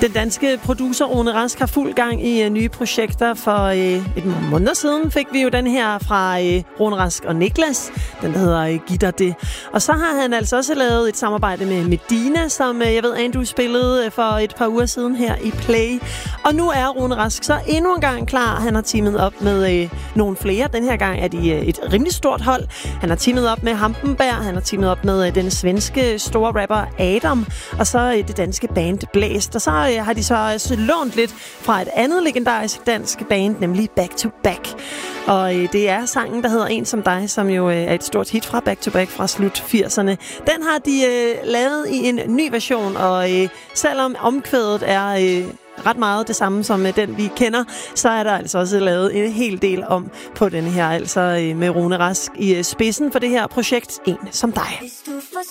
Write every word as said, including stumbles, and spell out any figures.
Den danske producer Rune Rask har fuld gang i uh, nye projekter. For uh, et måneder siden fik vi jo den her fra uh, Rune Rask og Niklas. Den der hedder uh, Giv dig det. Og så har han altså også lavet et samarbejde med Medina, som uh, jeg ved, Andrew spillede uh, for et par uger siden her i Play. Og nu er Rune Rask så endnu en gang klar. Han har teamet op med uh, nogle flere. Den her gang er de uh, et rimelig stort hold. Han har teamet op med Hampenberg. Han har teamet op med uh, den svenske store rapper Adam. Og så uh, det danske band Blæst. Og så uh, har de så også lånt lidt fra et andet legendarisk dansk band, nemlig Back to Back. Og øh, det er sangen, der hedder En som dig, som jo øh, er et stort hit fra Back to Back fra slut firserne. Den har de øh, lavet i en ny version, og øh, selvom omkvædet er øh, ret meget det samme som øh, den, vi kender, så er der altså også lavet en hel del om på denne her, altså øh, med Rune Rask i øh, spidsen for det her projekt En som dig.